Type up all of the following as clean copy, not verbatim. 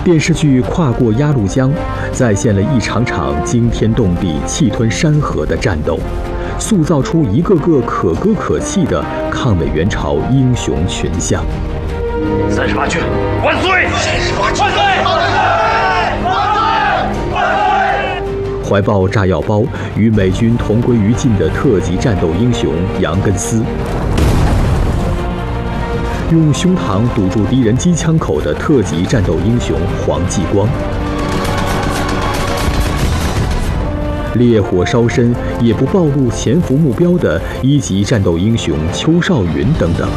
电视剧《跨过鸭绿江》再现了一场场惊天动地、气吞山河的战斗，塑造出一个个可歌可泣的抗美援朝英雄群像。 38军万岁！38军万岁！ 怀抱炸药包与美军同归于尽的特级战斗英雄杨根思，用胸膛堵住敌人机枪口的特级战斗英雄黄继光，烈火烧身也不暴露潜伏目标的1级战斗英雄邱少云等等。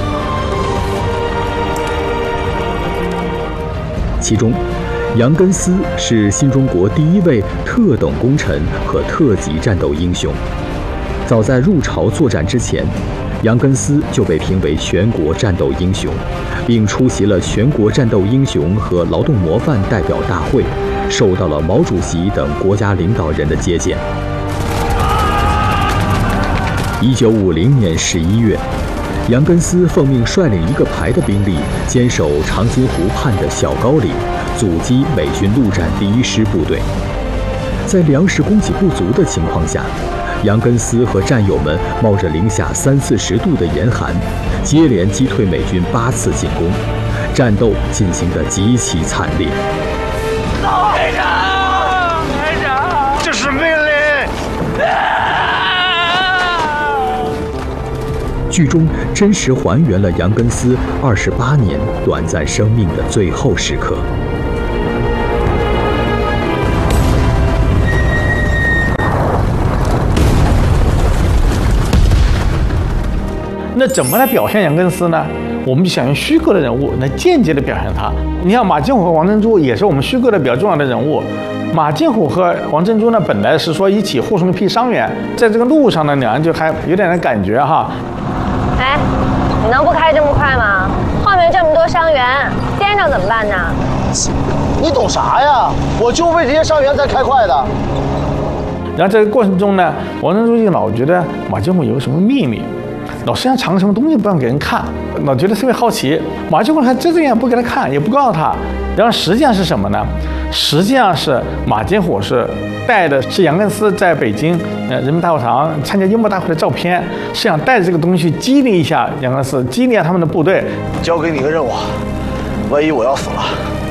其中，杨根思是新中国第一位特等功臣和特级战斗英雄。早在入朝作战之前，杨根思就被评为全国战斗英雄，并出席了全国战斗英雄和劳动模范代表大会，受到了毛主席等国家领导人的接见。1950年11月，杨根思奉命率领1个排的兵力，坚守长津湖畔的小高岭，阻击美军陆战第1师部队。在粮食供给不足的情况下，杨根思和战友们冒着零下30-40度的严寒，接连击退美军8次进攻，战斗进行得极其惨烈。 排长，这是命令。 剧中真实还原了杨根思28年短暂生命的最后时刻。 那怎么来表现杨根思呢？我们就想用虚构的人物来间接的表现他。你像马金虎和王珍珠也是我们虚构的比较重要的人物。马金虎和王珍珠呢，本来是说一起护送一批伤员，在这个路上呢，两人就还有点感觉哈。 哎，你能不开这么快吗？后面这么多伤员，颠着怎么办呢？ 你懂啥呀？我就为这些伤员才开快的。 然后这个过程中呢，王珍珠就老觉得马金虎有什么秘密。老身上藏什么东西不让给人看，老觉得特别好奇。马金虎还遮着眼不给他看，也不告诉他。然后实际上是什么呢？实际上是马金虎是带的是杨根思在北京人民大会堂参加英模大会的照片，是想带着这个东西去激励一下杨根思，激励他们的部队。 交给你个任务，万一我要死了，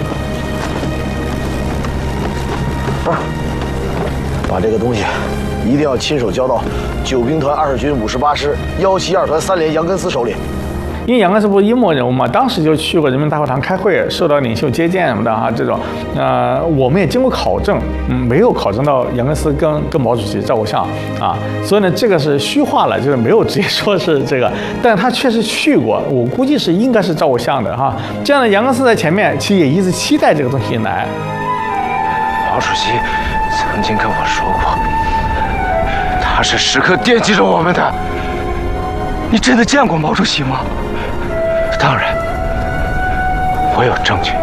把这个东西一定要亲手交到9兵团20军58师172团3连杨根思手里。 因为杨根思不是英模人物嘛，当时就去过人民大会堂开会，受到领袖接见什么的哈，这种，我们也经过考证，没有考证到杨根思跟毛主席照过相啊，所以呢，这个是虚化了，就是没有直接说是这个，但他确实去过，我估计是应该是照过相的哈。这样的杨根思在前面，其实也一直期待这个东西来。 毛主席曾经跟我说过，他是时刻惦记着我们的。你真的见过毛主席吗？当然，我有证据，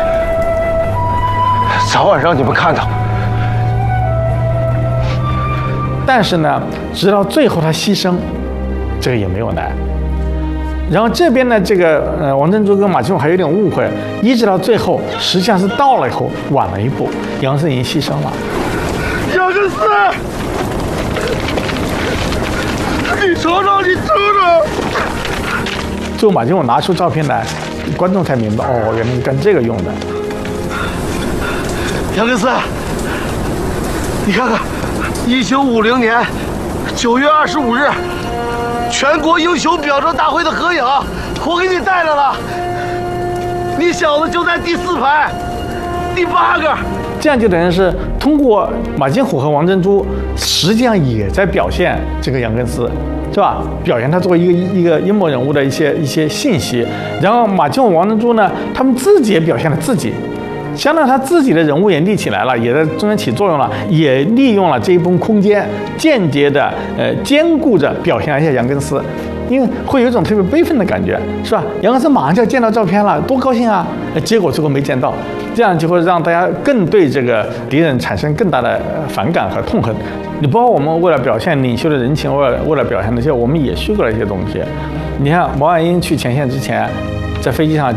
早晚让你们看到。 但是呢，直到最后他牺牲，这个也没有来。然后这边呢，这个王珍珠跟马金虎还有点误会，一直到最后，实际上是到了以后晚了一步，杨根思已经牺牲了。 杨根思，你瞅瞅，你瞅瞅。 最后马金虎拿出照片来，观众才明白，哦，原来是干这个用的。 杨根思，你看看，1950年9月25日，全国英雄表彰大会的合影，我给你带来了。你小子就在第4排，第8个。 这样就等于是通过马金虎和王珍珠，实际上也在表现这个杨根思。是吧？表现他作为一个英模人物的一些信息，然后马金虎、王珍珠呢，他们自己也表现了自己，相当于他自己的人物也立起来了，也在中间起作用了，也利用了这一部分空间，间接的兼顾着表现一下杨根思，因为会有一种特别悲愤的感觉，是吧？杨根思马上就要见到照片了，多高兴啊！结果最后没见到，这样就会让大家更对这个敌人产生更大的反感和痛恨。你包括我们为了表现领袖的人情，为了表现那些，我们也虚构了一些东西。你看毛岸英去前线之前，在飞机上